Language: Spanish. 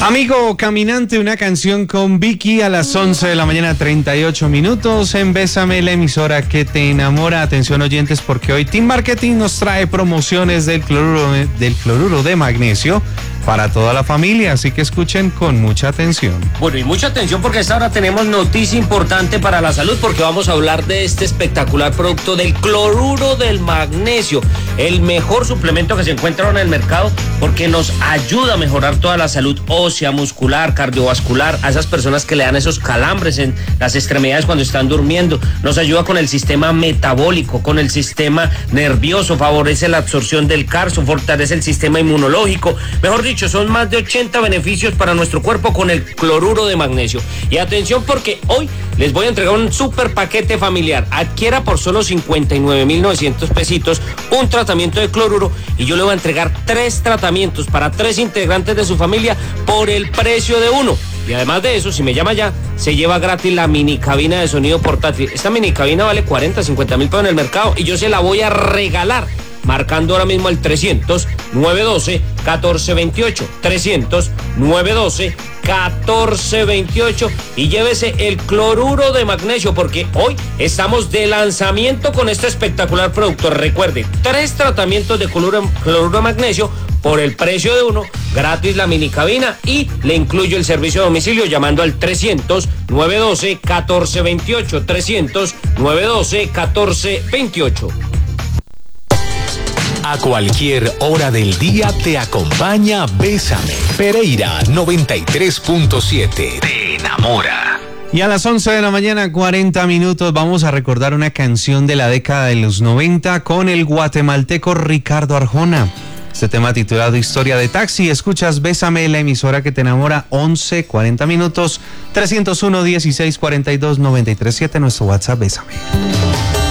Amigo caminante, una canción con Vicky a las 11 de la mañana, 38 minutos en Bésame, la emisora que te enamora. Atención oyentes, porque hoy Team Marketing nos trae promociones del cloruro de magnesio para toda la familia, así que escuchen con mucha atención. Bueno, y mucha atención porque a esta hora tenemos noticia importante para la salud, porque vamos a hablar de este espectacular producto del cloruro del magnesio, el mejor suplemento que se encuentra en el mercado, porque nos ayuda a mejorar toda la salud ósea, muscular, cardiovascular, a esas personas que le dan esos calambres en las extremidades cuando están durmiendo. Nos ayuda con el sistema metabólico, con el sistema nervioso, favorece la absorción del calcio, fortalece el sistema inmunológico. Mejor dicho, son más de 80 beneficios para nuestro cuerpo con el cloruro de magnesio. Y atención, porque hoy les voy a entregar un super paquete familiar. Adquiera por solo 59,900 pesitos un tratamiento de cloruro y yo le voy a entregar 3 tratamientos para 3 integrantes de su familia por el precio de uno. Y además de eso, si me llama ya, se lleva gratis la mini cabina de sonido portátil. Esta mini cabina vale 40-50 mil pesos en el mercado y yo se la voy a regalar marcando ahora mismo el 300-912-1428, 300-912-1428 y llévese el cloruro de magnesio, porque hoy estamos de lanzamiento con este espectacular producto. Recuerde, 3 tratamientos de cloruro de magnesio por el precio de uno, gratis la mini cabina y le incluyo el servicio de domicilio llamando al 300-912-1428, 300-912-1428. A cualquier hora del día te acompaña Bésame. Pereira 93.7. Te enamora. Y a las 11 de la mañana, 40 minutos, vamos a recordar una canción de la década de los 90 con el guatemalteco Ricardo Arjona. Este tema titulado Historia de Taxi. Escuchas Bésame, la emisora que te enamora, 11, 40 minutos, 301-1642-937, nuestro WhatsApp, Bésame.